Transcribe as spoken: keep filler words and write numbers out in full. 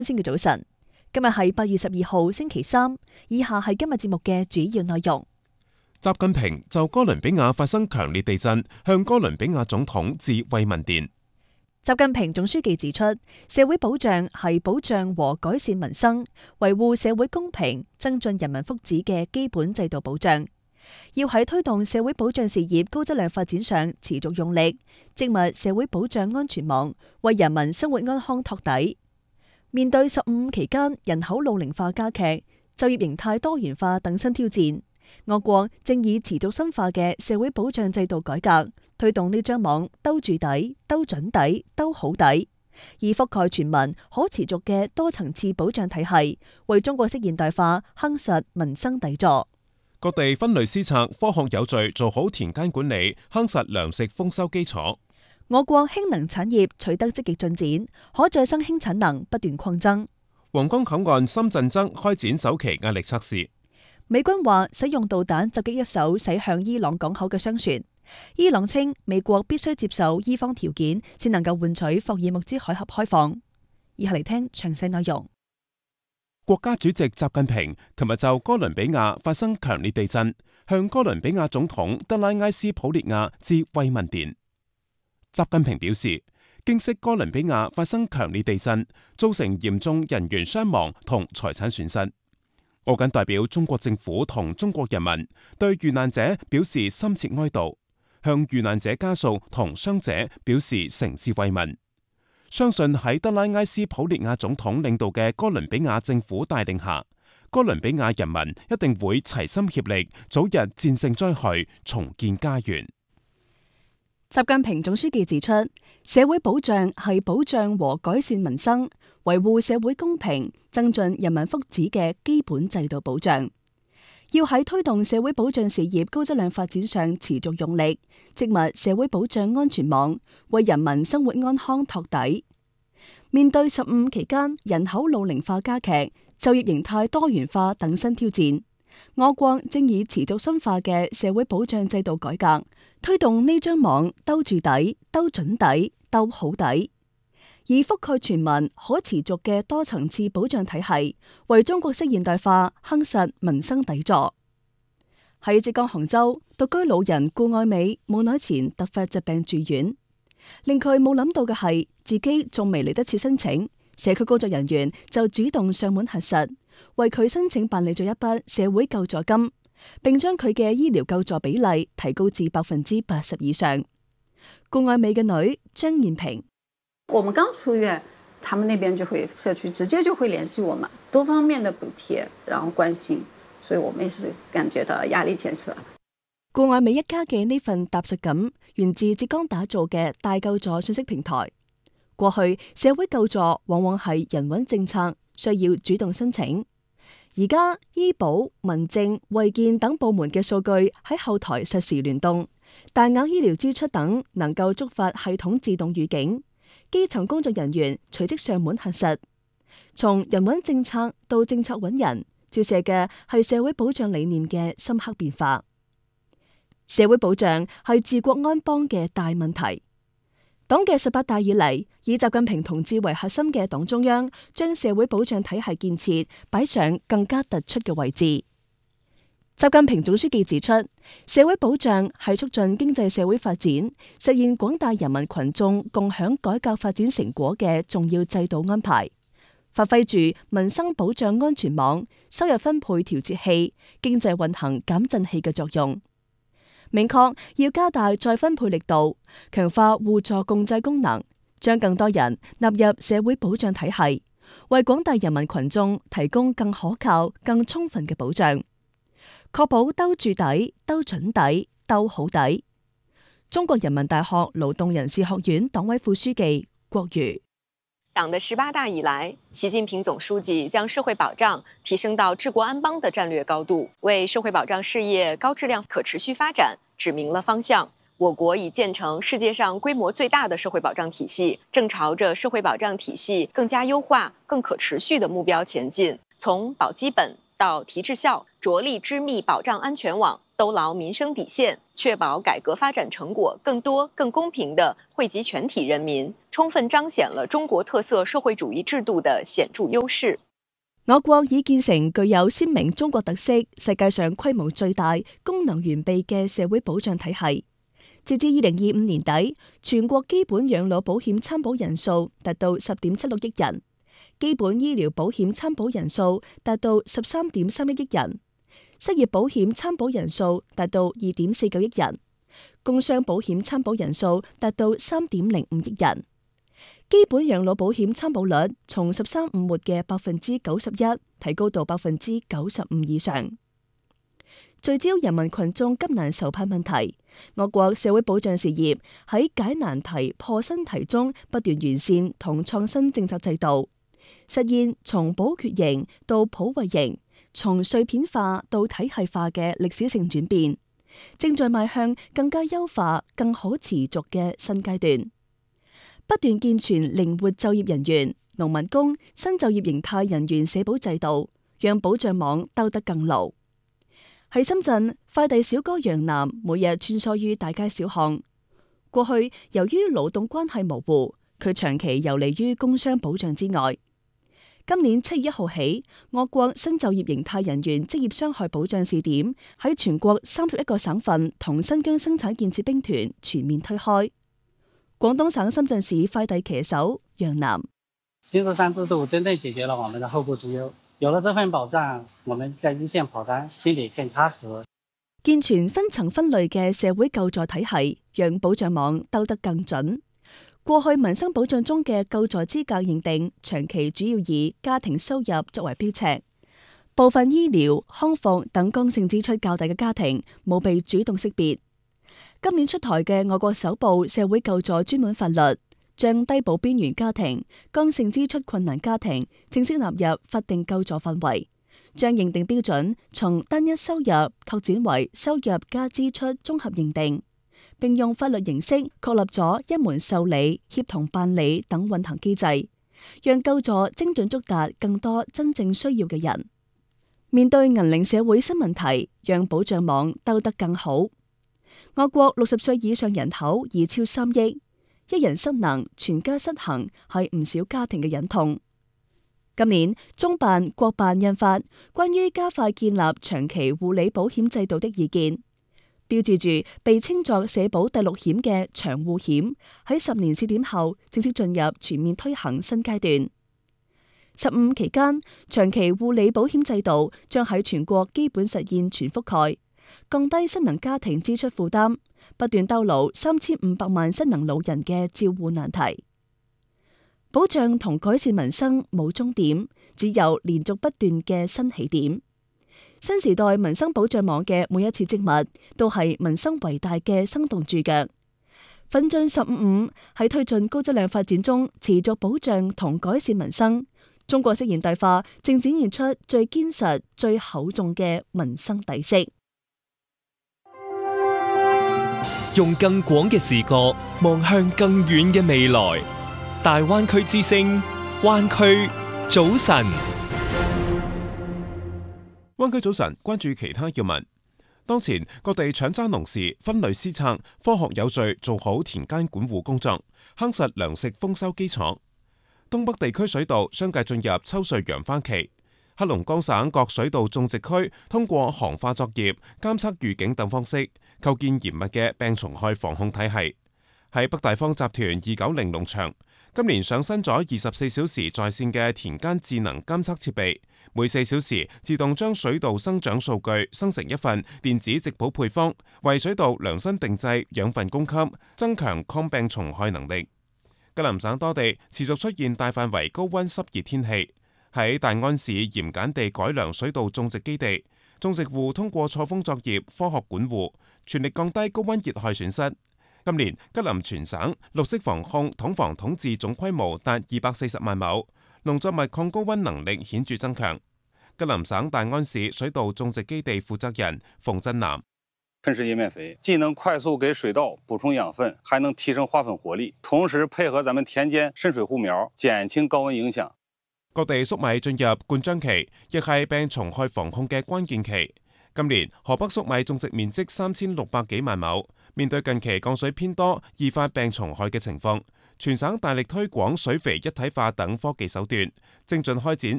先嘅早晨，今日係八月十二號星期三，以下係今日節目嘅主要內容。 習近平就哥倫比亞發生強烈地震，向哥倫比亞總統致慰問電。 習近平總書記指出，社會保障係保障和改善民生、維護社會公平、增進人民福祉嘅基本制度保障，要喺推動社會保障事業高質量發展上持續用力，織密社會保障安全網，為人民生活安康托底。面對十五期間人口老齡化加劇、就業形態多元化等新挑戰，我國正以持續深化嘅社會保障制度改革，推動呢張網兜住底、兜準底、兜好底，以覆蓋全民可持續嘅多層次保障體系，為中國式現代化夯實民生底座。 各地分類施策，科學有序做好田間管理，夯實糧食豐收基礎。 我國氫能產業取得積極進展，可再生氫產能不斷擴增。 皇崗口岸深圳側開展首期壓力測試。 美軍話使用導彈襲擊一艘駛向伊朗港口嘅商船。伊朗稱美國必須接受伊方條件，先能夠換取霍爾木茲海峽開放。以下嚟聽詳細內容。 國家主席習近平琴日就哥倫比亞發生強烈地震，向哥倫比亞總統德拉埃斯普列亞致慰問電。習近平表示，經悉哥倫比亞發生強烈地震，造成嚴重人員傷亡同財產損失。我謹代表中國政府同中國人民對遇難者表示深切哀悼，向遇難者家屬同傷者表示誠摯慰問。相信喺德拉埃斯普列亞總統領導嘅哥倫比亞政府帶領下，哥倫比亞人民一定會齊心協力，早日戰勝災害，重建家園。 習近平總書記指出，社會保障係保障和改善民生、維護社會公平、增進人民福祉嘅基本制度保障，要喺推動社會保障事業高質量發展上持續用力，織密社會保障安全網，為人民生活安康托底。面對十五期間人口老齡化加劇、就業形態多元化等新挑戰，我國正以持續深化嘅社會保障制度改革，推動呢張網兜住底、兜準底、兜好底，以覆蓋全民可持續嘅多層次保障體系，為中國式現代化夯實民生底座。喺浙江杭州，獨居老人顧愛美冇耐前突發疾病住院，令佢冇諗到嘅係自己仲未嚟得切申請，社區工作人員就主動上門核實，為佢申請辦理咗一筆社會救助金，並將佢嘅醫療救助比例提高至百分之八十以上。顧愛美嘅女張燕平， 我們剛出院，他們那邊就會社區直接就會聯繫我們，多方面的補貼，然後關心，所以我們也是感覺到壓力減少。 顧愛美一家嘅呢份踏實感，源自浙江打造嘅大救助信息平台。過去社會救助往往係人穩政策，需要主動申請。而家醫保、民政、衛健等部門嘅數據喺後台實時聯動，大額醫療支出等能夠觸發系統自動預警，基層工作人員隨即上門核實。從人穩政策到政策穩人，照射嘅係社會保障理念嘅深刻變化。社會保障係治國安邦嘅大問題。黨嘅十八大以嚟，以習近平同志為核心嘅黨中央，將社會保障體系建設擺上更加突出嘅位置。習近平總書記指出，社會保障係促進經濟社會發展、實現廣大人民群眾共享改革發展成果嘅重要制度安排，發揮住民生保障安全網、收入分配調節器、經濟運行減震器嘅作用。明確要加大再分配力度，強化互助共濟功能，將更多人納入社會保障體系，為廣大人民群眾提供更可靠、更充分嘅保障，確保兜住底、兜準底、兜好底。中國人民大學勞動人事學院黨委副書記郭瑜。 黨的十八大以來，習近平總書記將社會保障提升到治國安邦的戰略高度，為社會保障事業高質量可持續發展指明了方向。我國已建成世界上規模最大的社會保障體系，正朝着社會保障體系更加優化、更可持續的目標前進。從保基本到提質效，着力織密保障安全網， 兜牢民生底線，確保改革發展成果更多、更公平地惠及全體人民，充分彰顯了中國特色社會主義制度的顯著優勢。 我國已建成具有鮮明中國特色、世界上規模最大、功能完備嘅社會保障體系。截至二零二五年底，全國基本養老保險參保人數達到十點七六億人，基本醫療保險參保人數達到十三點三一億人，失業保險參保人數達到二點四九億人，工傷保險參保人數達到三點零五億人。基本養老保險參保率從十三五末嘅百分之九十一提高到百分之九十五以上。聚焦人民群眾急難愁盼問題，我國社會保障事業喺解難題、破新題中不斷完善同創新政策制度，實現從補缺型到普惠型、從碎片化到體系化嘅歷史性轉變，正在邁向更加優化、更可持續嘅新階段。不斷健全靈活就業人員、農民工、新就業形態人員社保制度，讓保障網兜得更牢。喺深圳，快遞小哥楊楠每日穿梭於大街小巷。過去由於勞動關係模糊，佢長期游離於工傷保障之外。今年七月一號起，我國新就業形態人員職業傷害保障試點喺全國三十一個省份同新疆生產建設兵團全面推開。廣東省深圳市快遞騎手楊楠： 新十三制度真正解決了我們的後顧之憂，有了這份保障，我們在一線跑單，心裏更踏實。 健全分層分類嘅社會救助體系，讓保障網兜得更準。過去民生保障中嘅救助資格認定，長期主要以家庭收入作為標尺，部分醫療、康復等剛性支出較大嘅家庭冇被主動識別。今年出台嘅我國首部社會救助專門法律，將低保邊緣家庭、剛性支出困難家庭正式納入法定救助範圍，將認定標準從單一收入拓展為收入加支出綜合認定，並用法律形式確立咗一門受理、協同辦理等運行機制，讓救助精準觸達更多真正需要嘅人。面對銀齡社會新問題，讓保障網兜得更好。我國六十歲以上人口已超三億，一人失能，全家失衡，係唔少家庭嘅忍痛。今年中辦、國辦印發關於加快建立長期護理保險制度的意見，標誌住被稱作社保第六險嘅長護險喺十年試點後正式進入全面推行新階段。十五期間，長期護理保險制度將喺全國基本實現全覆蓋，降低失能家庭支出負擔，不斷兜牢三千五百萬失能老人嘅照護難題。保障同改善民生冇終點，只有連續不斷嘅新起點。新時代民生保障網嘅每一次織物，都係民生為大嘅生動注腳。奮進十五五喺推進高質量發展中，持續保障同改善民生。中國式現代化正展現出最堅實、最厚重嘅民生底色。 用更廣嘅視角望向更遠嘅未來。大灣區之聲，灣區早晨。 灣區早晨，關注其他要聞。當前各地搶爭農時，分類施策，科學有序做好田間管護工作，夯實糧食豐收基礎。東北地區水稻相繼進入秋穗揚花期，黑龍江省各水稻種植區通過行化作業、監測預警等方式，構建嚴密嘅病蟲害防控體系。喺北大方集團二九零農場，今年上新咗二十四小時在線嘅田間智能監測設備，每四小時自動將水稻生長數據生成一份電子植保配方，為水稻量身定製養分供給，增強抗病蟲害能力。吉林省多地持續出現大範圍高溫濕熱天氣，喺大安市鹽鹼地改良水稻種植基地，種植戶通過錯峰作業、科學管護，全力降低高溫熱害損失。今年吉林全省綠色防控統防統治總規模達二百四十萬畝，農作物抗高溫能力顯著增強。吉林省大安市水稻種植基地負責人馮振南： 噴施葉面肥既能快速給水稻補充養分，還能提升花粉活力，同時配合咱們田間滲水護苗，減輕高溫影響。 各地粟米進入灌漿期，亦係病蟲害防控嘅關鍵期。 今年河北粟米種植面積三千六百幾萬畝，面對近期降水偏多、易發病蟲害嘅情況，全省大力推廣水肥一體化等科技手段，精進開展